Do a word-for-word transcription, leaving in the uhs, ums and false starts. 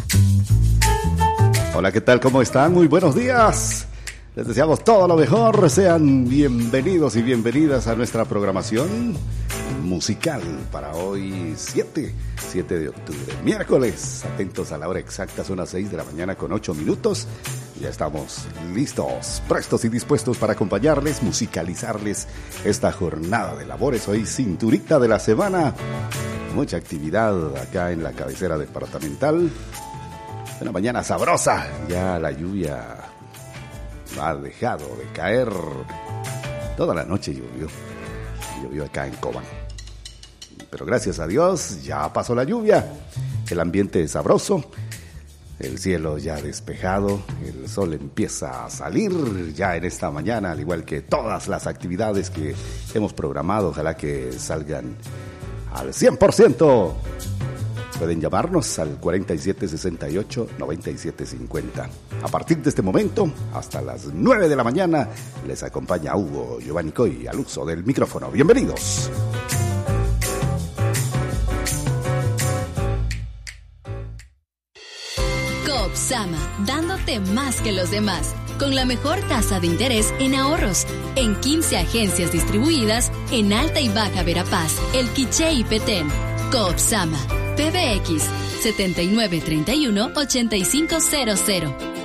Hola, ¿qué tal? ¿Cómo están? Muy buenos días. Les deseamos todo lo mejor. Sean bienvenidos y bienvenidas a nuestra programación musical para hoy siete de octubre, miércoles. Atentos a la hora exacta, son las seis de la mañana con ocho minutos. Ya estamos listos, prestos y dispuestos para acompañarles, musicalizarles esta jornada de labores. Hoy cinturita de la semana. Mucha actividad acá en la cabecera departamental. Una mañana sabrosa. Ya la lluvia ha dejado de caer. Toda la noche llovió. Llovió acá en Cobán. Pero gracias a Dios ya pasó la lluvia. El ambiente es sabroso. El cielo ya despejado. El sol empieza a salir ya en esta mañana, al igual que todas las actividades que hemos programado. Ojalá que salgan al cien por ciento. Pueden llamarnos al cuarenta y siete sesenta y ocho noventa y siete cincuenta. A partir de este momento, hasta las nueve de la mañana, les acompaña Hugo Giovanni Coy al uso del micrófono. Bienvenidos. Coopsama, dándote más que los demás, con la mejor tasa de interés en ahorros, en quince agencias distribuidas en Alta y Baja Verapaz, El Quiché y Petén. Coopsama. P B X setenta y nueve treinta y uno ochenta y cinco cero cero.